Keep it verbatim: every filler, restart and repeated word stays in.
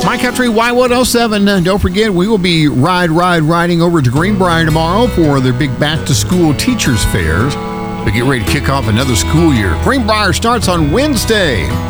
My Country Y one oh seven. Uh, don't forget, we will be ride, ride, riding over to Greenbrier tomorrow for their big back-to-school teachers fairs. We get ready to kick off another school year. Greenbrier starts on Wednesday.